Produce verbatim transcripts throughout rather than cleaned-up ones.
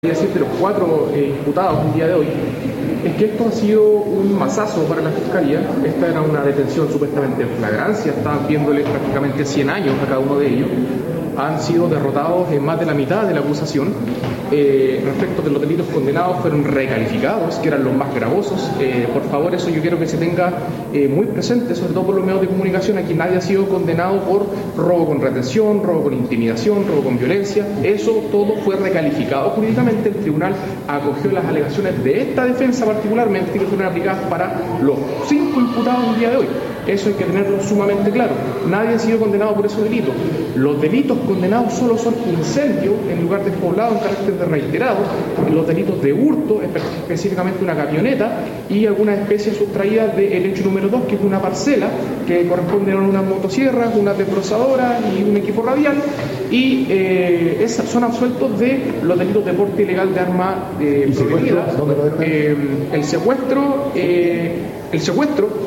decir de los cuatro eh, imputados el día de hoy es que esto ha sido un masazo para la Fiscalía. Esta era una detención supuestamente en flagrancia, estaban viéndole prácticamente cien años a cada uno de ellos. Han sido derrotados en más de la mitad de la acusación. Eh, respecto de los delitos condenados, fueron recalificados, que eran los más gravosos. Eh, por favor, eso yo quiero que se tenga eh, muy presente, sobre todo por los medios de comunicación. Aquí nadie ha sido condenado por robo con retención, robo con intimidación, robo con violencia. Eso todo fue recalificado jurídicamente. El tribunal acogió las alegaciones de esta defensa particularmente, que fueron aplicadas para los cinco imputados el día de hoy. Eso hay que tenerlo sumamente claro. Nadie ha sido condenado por esos delitos. Los delitos condenados solo son incendio en lugar despoblado en carácter de reiterado, los delitos de hurto, específicamente una camioneta, y algunas especies sustraídas del hecho número dos, que es una parcela, que corresponden a unas motosierras, una desbrozadora y un equipo radial, y eh, esas son absueltos de los delitos de porte ilegal de arma eh, prohibida. Eh, el secuestro, eh, el secuestro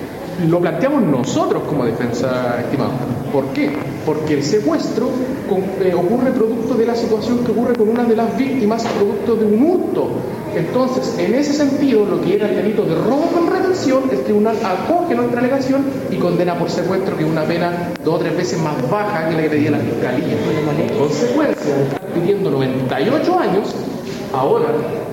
lo planteamos nosotros como defensa, estimado. ¿Por qué? Porque el secuestro con, eh, ocurre producto de la situación que ocurre con una de las víctimas, producto de un hurto. Entonces, en ese sentido, lo que era el delito de robo con retención, el tribunal acoge nuestra alegación y condena por secuestro, que es una pena dos o tres veces más baja que la que pedía la Fiscalía. En consecuencia, pidiendo noventa y ocho años, ahora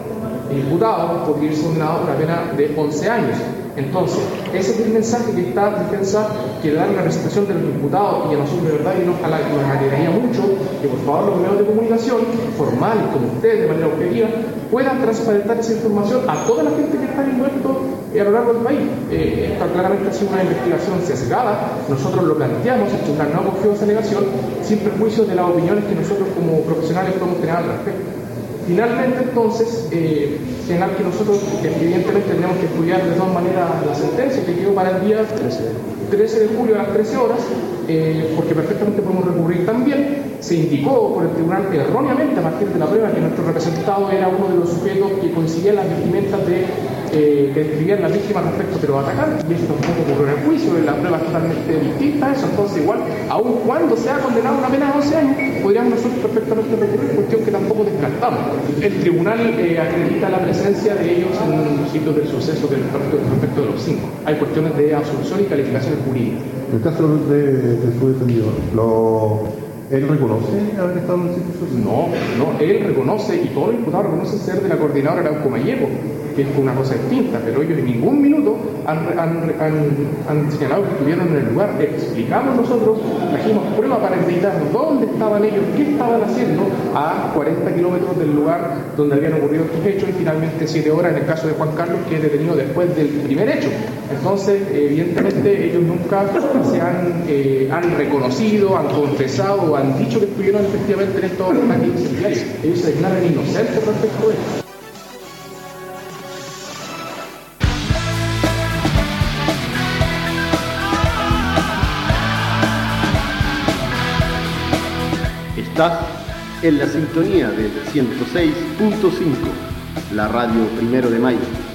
el imputado podría irse condenado a una pena de once años. Entonces, ese es el mensaje que esta defensa quiere dar a la representación de los imputados, y a nosotros de verdad y nos, nos alegraría mucho que por favor los medios de comunicación formales como ustedes de manera objetiva puedan transparentar esa información a toda la gente que está envuelta eh, a lo largo del país. Eh, esta claramente ha sido una investigación sesgada, nosotros lo planteamos, el tribunal no acogió esa alegación sin perjuicio de las opiniones que nosotros como profesionales podemos tener al respecto. Finalmente, entonces, eh, señalar que nosotros evidentemente tenemos que estudiar de todas maneras la sentencia que quedó para el día trece de julio a las trece horas, eh, porque perfectamente podemos recurrir también. Se indicó por el tribunal erróneamente, a partir de la prueba, que nuestro representado era uno de los sujetos que coincidían las vestimentas de, eh, que describían las víctimas respecto de los atacantes, y eso tampoco ocurrió en el juicio, la prueba es totalmente distinta a eso. Entonces, igual, aun cuando se ha condenado a una pena de once años, podríamos nosotros perfectamente recurrir, cuestión que tampoco descartamos. El tribunal eh, acredita la presencia de ellos en los sitios del suceso del respecto de los cinco. Hay cuestiones de absolución y calificaciones jurídicas. En el caso de, de su defendido, lo... ¿él reconoce haber estado en el sitio suceso? No, no, él reconoce, y todos los imputados reconocen ser de la coordinadora Arauco Mayeco, que es una cosa distinta, pero ellos en ningún minuto han, han, han, han señalado que estuvieron en el lugar. Explicamos nosotros, trajimos prueba para acreditarnos dónde estaban ellos, qué estaban haciendo a cuarenta kilómetros del lugar donde habían ocurrido estos hechos, y finalmente siete horas en el caso de Juan Carlos, que es detenido después del primer hecho. Entonces, evidentemente, ellos nunca se han, eh, han reconocido, han confesado, han dicho que estuvieron efectivamente en estos ataques incendiarios. Ellos se declaran inocentes respecto a esto. Estás en la sintonía del ciento seis punto cinco, la radio Primero de Mayo.